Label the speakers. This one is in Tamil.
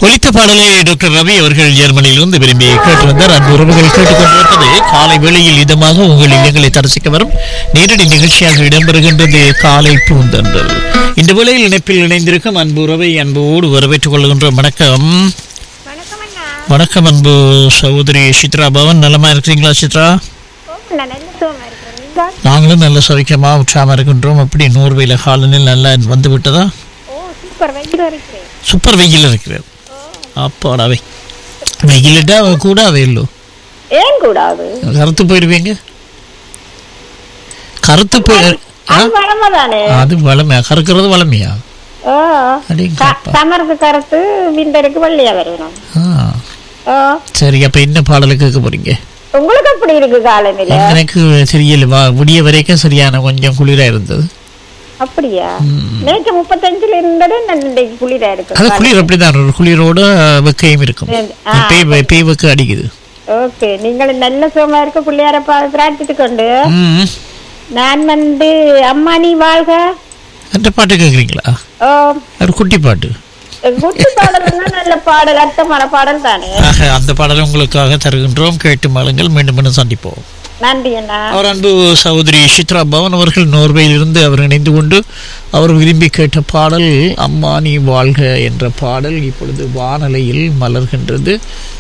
Speaker 1: ஒலித்த பாடலை டாக்டர் ரவி அவர்கள் ஜெர்மனியிலிருந்து விரும்பி கேட்டு வந்தார். அன்பு உறவுகள் கேட்டுக்கொண்டிருப்பது காலை வேளையில் இதமாக உங்கள் இல்லங்களை தரிசிக்க வரும் நேரடி நிகழ்ச்சியாக இடம்பெறுகின்றது காலை பூந்தன்றல். இந்த வேளையில் இணைப்பில் இணைந்திருக்கும் அன்பு உறவை அன்போடு வரவேற்றுக் கொள்கின்றோம். வணக்கம். வணக்கம் அன்பு சகோதரி சித்ரா பவன். நலமா இருக்கிறீங்களா சித்ரா? நாங்களும் நல்ல சௌக்கியமா உற்சாகமா இருக்கின்றோம். அப்படி நோர்வேல காலநிலை நல்லா வந்து விட்டதா? சூப்பர் வெயில் இருக்கிறது. அப்பாடாவே வெயிலிட்டா கூட வெயிலோ
Speaker 2: ஏன் கூடாது?
Speaker 1: கருத்து போயிருவீங்க. கருத்து போய் அது வளமையா? கருக்கிறது வளமையா?
Speaker 2: சமருக்கு கருத்து விண்டருக்கு வெள்ளையா வரணும்.
Speaker 1: சரி, அப்ப என்ன பாடலை கேட்க போறீங்க?
Speaker 2: உங்களுக்கு எப்படி இருக்கு காலநிலை?
Speaker 1: எனக்கு தெரியல, விடிய வரைக்கும் சரியான கொஞ்சம் குளிரா இருந்தது.
Speaker 2: அப்படியா? நேற்று 35 இருந்தது, இன்றைக்கு குளிரா இருக்கு.
Speaker 1: அது குளிர் அப்படிதான், ஒரு குளிரோட வெக்கையும் இருக்கும். பேய் வெக்க அடிக்குது.
Speaker 2: ஓகே, நீங்கள் நல்ல சோமா இருக்க பிள்ளையார பிரார்த்தித்து கொண்டு நான் அம்மா நீ வாழ்க
Speaker 1: அந்த பாட்டு கேக்குறீங்களா? ஒரு குட்டி பாட்டு.
Speaker 2: குட்டி பாடல் நல்ல பாடல், அர்த்தமான பாடல் தானே.
Speaker 1: அந்த பாடலை உங்களுக்காக தருகின்றோம், கேட்டு மலங்கள். மீண்டும் மீண்டும் சந்திப்போம்.
Speaker 2: நன்றி அண்ணா.
Speaker 1: அவர் அன்பு சகோதரி சித்ரா பவன் அவர்கள் நோர்வேயில் இருந்து அவர் இணைந்து கொண்டு அவர் விரும்பி கேட்ட பாடல் அம்மா நீ வாழ்க என்ற பாடல் இப்பொழுது வானலையில் மலர்கின்றது.